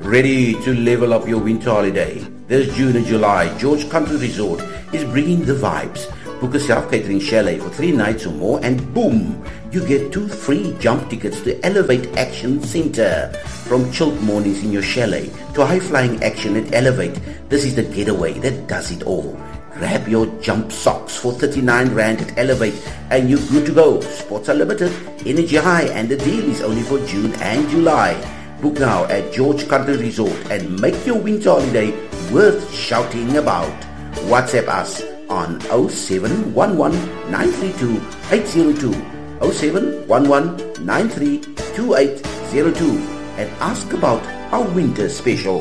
Ready to level up your winter holiday? This June and July, George Country Resort is bringing the vibes. Book a self-catering chalet for 3 nights or more and boom, you get 2 free jump tickets to Elevate Action Center. From chilled mornings in your chalet to high-flying action at Elevate, this is the getaway that does it all. Grab your jump socks for 39 Rand at Elevate and you're good to go. Spots are limited, energy high, and the deal is only for June and July. Book now at George Country Resort and make your winter holiday worth shouting about. WhatsApp us on 0711 932 802, 0711 932 802 and ask about our winter special.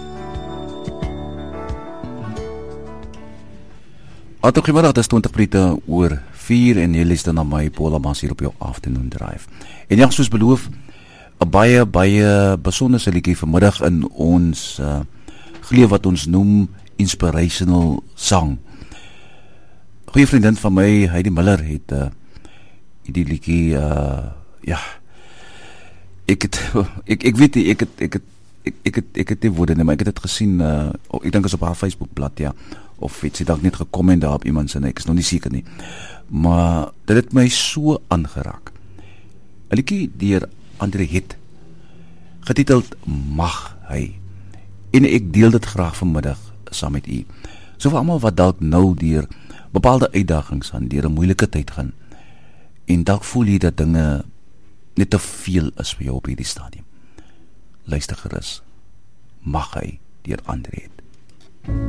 Goeiemiddag, dit is 20 minute oor 4 en jy luister na my Paul Amas hier op jou afternoon drive. En ja, soos beloof, 'n baie besonderse liedjie vanmiddag in ons geleef wat ons noem Inspirational Song. Goeie vriendin van my, Heidi Miller, het die liedjie ek het die woorde nie, maar ek het dit gesien, ek dink is op haar Facebookblad, ja, of het sy dalk net gekomment daar op iemand sy, ek is nog nie seker nie, maar dit het my so aangeraak. 'n liedjie deur Andre Het, getiteld Mag Hy, en ek deel dit graag vanmiddag saam met u. So vir almal wat dalk nou deur bepaalde uitdagings gaan, deur 'n moeilike tyd gaan, en dalk voel jy dat dinge net te veel is vir jou op hierdie stadium. Luister gerus, Mag Hy deur Andre Het.